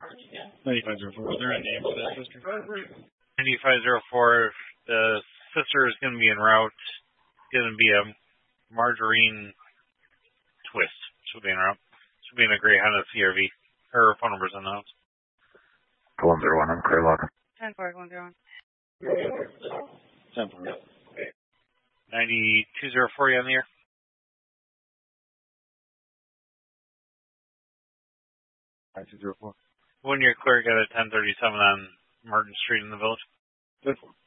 9504. Is there a name for that sister? 9504. The sister is going to be en route. It's going to be a Margarine Twist. She'll be en route. She'll be in a gray Honda CRV. Her phone number's announced. 101, I'm clear lock. 10-4, 10-4. 9204, you on the air? When you're clear, get a 1037 on Martin Street in the village. Good.